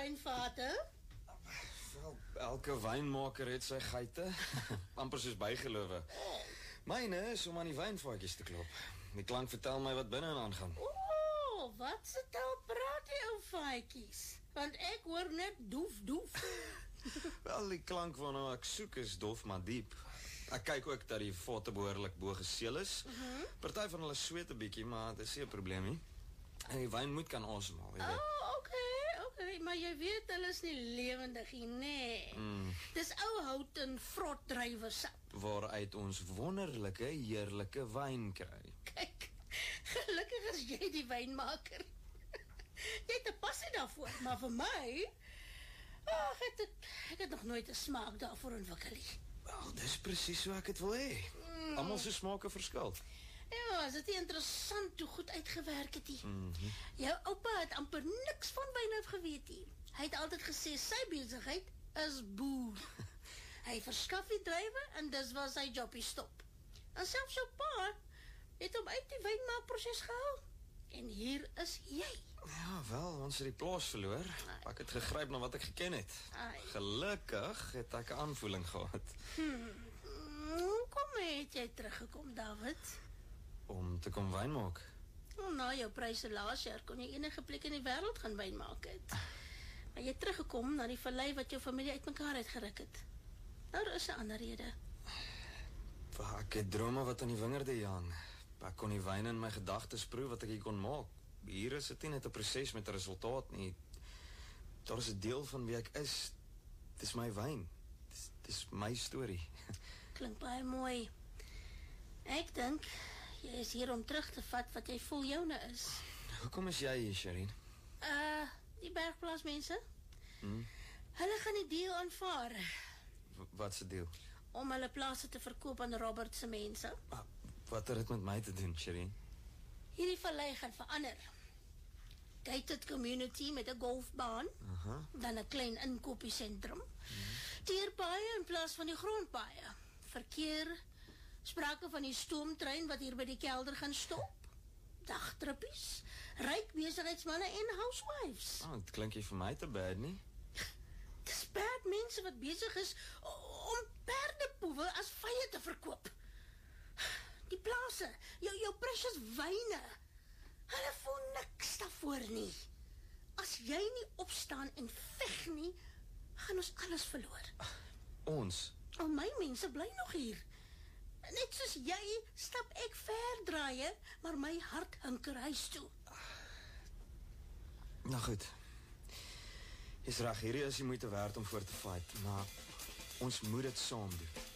wynvate? Wel, elke wynmaker het sy geite. Amper soos bygelowe. Myne is om aan die wynvaatjies te klop. Die klank vertel my wat binne aangaan. Wat se taal praat die ou vaatjies? Want ek hoor net doef. Wel, die klank waarna ek soek is dof maar diep. Ek kyk ook dat die vatte behoorlik bo geseël is. Party van hulle sweet 'n bietjie, maar dit is nie 'n probleem nie. En die wyn moet kan asemhaal, jy weet. Okay, maar jy weet hulle is nie lewendig nie, nee. Dis ou hout en vrot druiwesap. Waaruit ons wonderlike, heerlike wyn kry. Kyk, gelukkig is jy die wynmaker. Jy het 'n passie daarvoor, maar vir my, ek het nog nooit 'n smaak daarvoor ontwikkel nie. Wel, dis presies hoe ek het wil hê. Almal se smake verskil. Ja, is dit nie interessant hoe goed uitgewerk het nie? Jou oupa het amper niks van wyn af geweet nie. Hy het altyd gesê, sy besigheid is boer. Hy verskaf die druiwe en dis waar sy jobbie stop. En selfs jou pa het hom uit die wynmaakproses gehaal. En hier is jy. Ja, wel, ons het die plaas verloor. Ek het gegryp na wat ek geken het. Gelukkig het ek 'n aanvoeling gehad. Hoekom het jy teruggekom, David? Om te kom wyn maak. Na jou pryse laas jaar kon jy enige plek in die wêreld gaan wyn maak het. Maar jy het teruggekom na die vallei wat jou familie uitmekaar uitgeruk het. Daar is 'n ander rede. Ek het drome wat aan die wingerde hang. Ek kon die wyn in my gedagtes proe wat ek hier kon maak. Hier is dit nie net 'n proses met 'n resultaat nie. Daar is 'n deel van wie ek is. Dis my wyn. Dis my storie. Klink baie mooi. Ek dink jy is hier om terug te vat wat jy voel joune is. Hoekom is jy hier, Sherin? Die bergplaasmense. Hulle gaan die deal aanvaar. Wat se deal? Om hulle plase te verkoop aan Robert se mense. Wat het dit met my te doen, Sherin? Hierdie vallei gaan verander. Gated community met 'n golfbaan, dan 'n klein inkopiesentrum, teerpaaie in plaas van die grondpaaie, verkeer, sprake van die stoomtrein wat hier by die kelder gaan stop, dagtrippies, ryk besigheidsmanne en housewives. Dit klink nie vir my te bad nie. Dis bad mense wat besig is om perdepoewe as vye te verkoop. Die plase, jou precious wyne, hulle voel niks daarvoor nie. As jy nie opstaan en veg nie, gaan ons alles verloor. Ons? My mense bly nog hier. Net soos jy, stap ek ver draaie, maar my hart hinker huis toe. Nou goed. Jy's reg, hierdie is die moeite werd om voor te fight, maar ons moet dit saam doen.